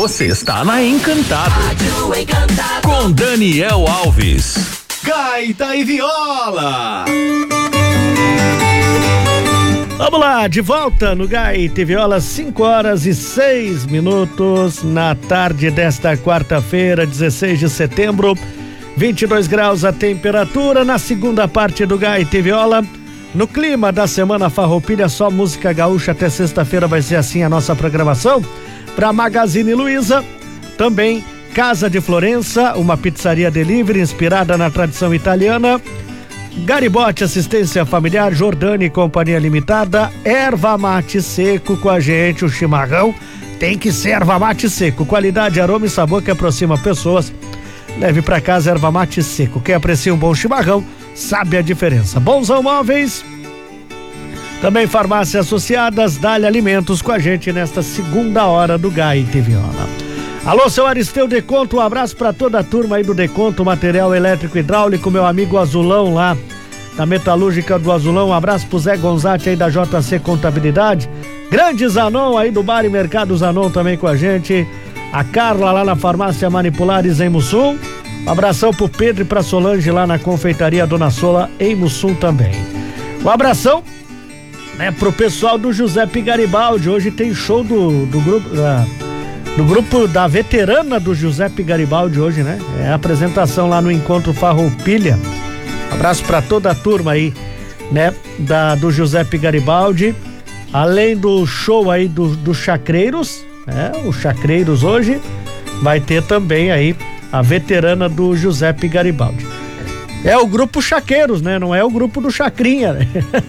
Você está na Encantado. Rádio Encantado. Com Daniel Alves. Gaita e viola. Vamos lá, de volta no Gaita e Viola, 5h06 na tarde desta quarta-feira, 16 de setembro, 22 graus a temperatura. Na segunda parte do Gaita e Viola, no clima da semana farroupilha, só música gaúcha. Até sexta-feira vai ser assim a nossa programação. Para Magazine Luiza, também Casa de Florença, uma pizzaria delivery inspirada na tradição italiana. Garibote Assistência Familiar, Jordani Companhia Limitada, Erva Mate Seco com a gente. O chimarrão tem que ser erva mate seco, qualidade, aroma e sabor que aproxima pessoas. Leve pra casa erva mate seco. Quem aprecia um bom chimarrão sabe a diferença. Bonzão Móveis, também Farmácias Associadas, Dália Alimentos com a gente nesta segunda hora do Gaita e Viola. Alô, seu Aristeu Deconto, um abraço pra toda a turma aí do Deconto, material elétrico hidráulico, meu amigo Azulão lá da Metalúrgica do Azulão. Um abraço pro Zé Gonzatti aí da JC Contabilidade, grande Zanon aí do Bar e Mercado Zanon também com a gente. A Carla lá na Farmácia Manipulares em Mussum. Um abração pro Pedro e pra Solange lá na Confeitaria Dona Sola em Mussum também. Um abração, né, pro pessoal do Giuseppe Garibaldi. Hoje tem show do grupo da veterana do Giuseppe Garibaldi hoje, né? É a apresentação lá no Encontro Farroupilha. Abraço pra toda a turma aí, né? Do Giuseppe Garibaldi. Além do show aí do Chacreiros, né? O Chacreiros hoje vai ter também aí a veterana do Giuseppe Garibaldi. É o grupo Chaqueiros, né? Não é o grupo do Chacrinha, né?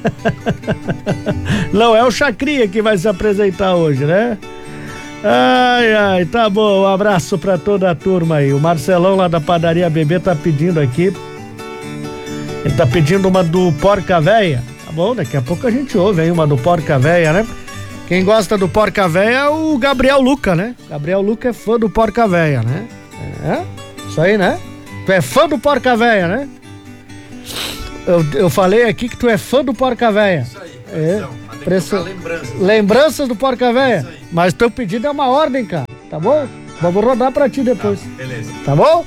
Não é o Chacrinha que vai se apresentar hoje, né? Ai, tá bom, um abraço pra toda a turma aí. O Marcelão lá da Padaria Bebê tá pedindo aqui. Ele tá pedindo uma do Porca Véia. Tá bom, daqui a pouco a gente ouve aí uma do Porca Véia, né? Quem gosta do Porca Véia é o Gabriel Luca, né? Gabriel Luca é fã do Porca Véia, né? É, isso aí, né? Tu é fã do Porca Véia, né? Eu falei aqui que tu é fã do Porca Véia. Isso aí, lembranças do Porca Véia. Mas teu pedido é uma ordem, cara, tá bom? Vamos rodar pra ti depois. Beleza. Tá bom?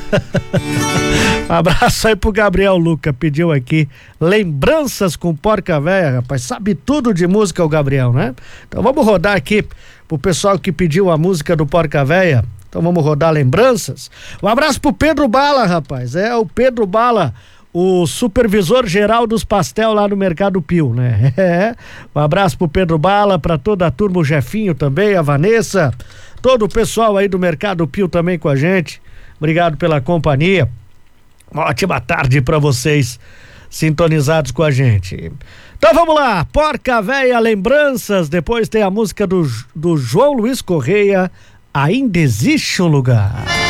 Um abraço aí pro Gabriel Luca, pediu aqui lembranças com Porca Véia, rapaz, sabe tudo de música o Gabriel, né? Então vamos rodar aqui pro pessoal que pediu a música do Porca Véia. Então vamos rodar lembranças. Um abraço pro Pedro Bala, rapaz, é o Pedro Bala, o supervisor geral dos pastel lá no Mercado Pio, né? Um abraço pro Pedro Bala, pra toda a turma, o Jefinho também, a Vanessa, todo o pessoal aí do Mercado Pio também com a gente. Obrigado pela companhia. Uma ótima tarde pra vocês sintonizados com a gente. Então vamos lá, Porca Véia, lembranças. Depois tem a música do João Luiz Correia, Ainda Existe um Lugar.